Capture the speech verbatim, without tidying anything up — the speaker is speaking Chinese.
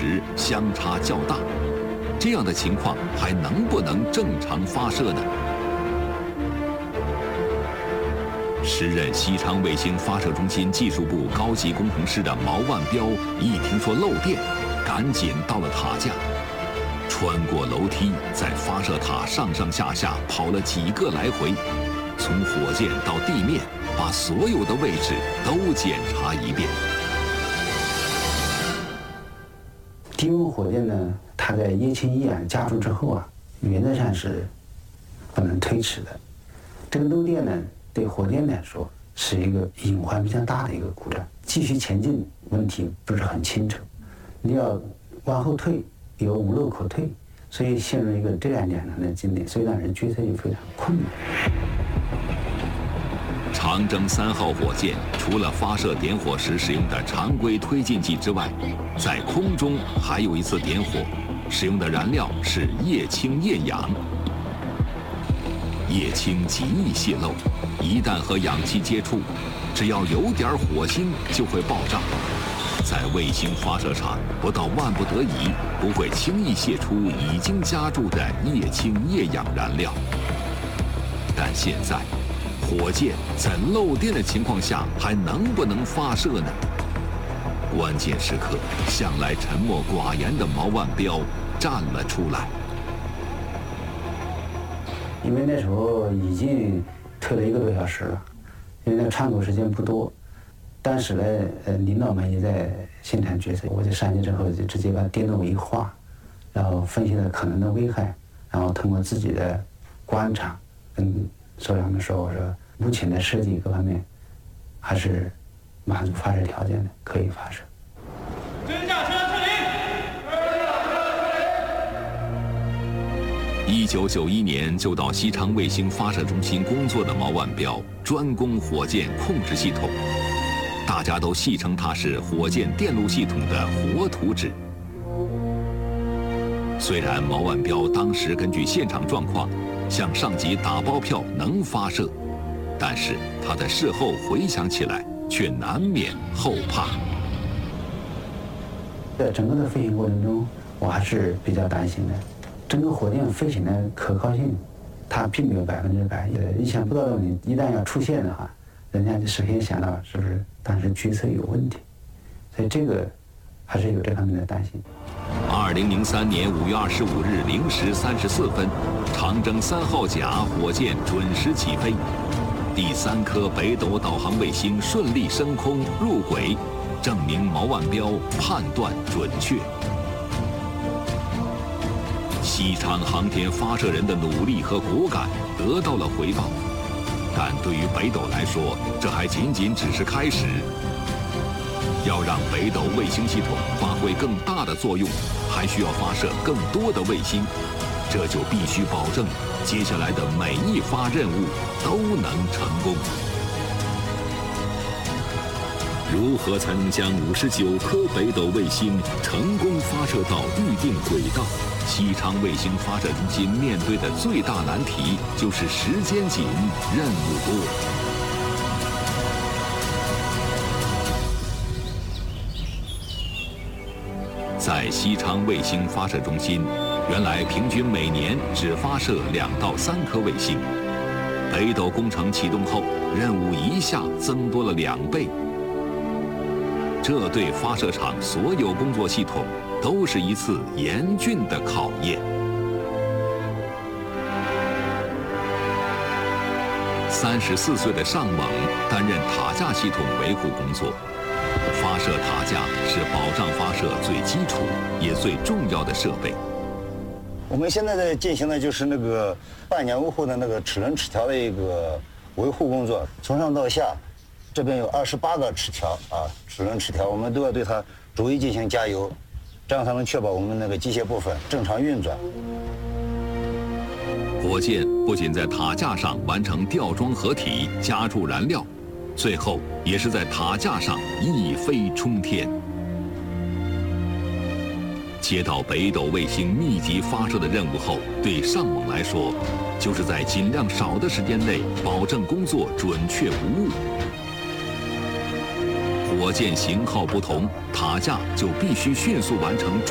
时相差较大，这样的情况还能不能正常发射呢？时任西昌卫星发射中心技术部高级工程师的毛万标，一听说漏电，赶紧到了塔架，穿过楼梯，在发射塔上上下下跑了几个来回，从火箭到地面，把所有的位置都检查一遍。 低温火箭呢，它在液氢液氧加注之后啊，原则上是不能推迟的。这个漏电呢，对火箭来说是一个隐患比较大的一个故障，继续前进问题不是很清楚，你要往后退有无路可退，所以陷入一个这样两难的境地，所以让人决策就非常困难。 长征三号火箭除了发射点火时使用的常规推进剂之外，在空中还有一次点火，使用的燃料是液氢液氧。液氢极易泄漏，一旦和氧气接触，只要有点火星就会爆炸。在卫星发射场，不到万不得已，不会轻易泄出已经加注的液氢液氧燃料。但现在，火箭在漏电的情况下还能不能发射呢？关键时刻，向来沉默寡言的毛万标站了出来。 因为那时候已经推了一个多小时了，因为那窗口时间不多。当时呢，呃，领导们也在现场决策，我就上去之后就直接把电路一画，然后分析了可能的危害，然后通过自己的观察跟首长们说，我说目前的设计各方面还是满足发射条件的，可以发射。 真驾车撤离。 一九九一年就到西昌卫星发射中心工作的毛万标，专攻火箭控制系统，大家都戏称他是火箭电路系统的活图纸。虽然毛万标当时根据现场状况向上级打包票能发射，但是他在事后回想起来，却难免后怕。 在整个的飞行过程中，我还是比较担心的。整个火箭飞行的可靠性，它并没有百分之百。意想不到的问题一旦要出现的话，人家就首先想到是不是当时决策有问题，所以这个还是有这方面的担心。 二零零三年五月二十五日零时三十四分，长征三号甲火箭准时起飞，第三颗北斗导航卫星顺利升空入轨，证明毛万标判断准确。西昌航天发射人的努力和果敢得到了回报，但对于北斗来说，这还仅仅只是开始。要让北斗卫星系统发挥更大的作用，还需要发射更多的卫星，这就必须保证接下来的每一发任务都能成功。如何才能将五十九颗北斗卫星成功发射到预定轨道？西昌卫星发射中心面对的最大难题就是时间紧，任务多。在西昌卫星发射中心，原来平均每年只发射两到三颗卫星。北斗工程启动后，任务一下增多了两倍。这对发射场所有工作系统都是一次严峻的考验。三十四岁的尚猛担任塔架系统维护工作。发射塔架是保障发射最基础也最重要的设备。 我们现在在进行的就是那个半年维护的那个齿轮齿条的一个维护工作，从上到下，这边有二十八个齿条啊，齿轮齿条，我们都要对它逐一进行加油，这样才能确保我们那个机械部分正常运转。 火箭不仅在塔架上完成吊装合体、加注燃料，最后也是在塔架上一飞冲天。接到北斗卫星密集发射的任务后，对尚猛来说，就是在尽量少的时间内保证工作准确无误。火箭型号不同，塔架就必须迅速完成重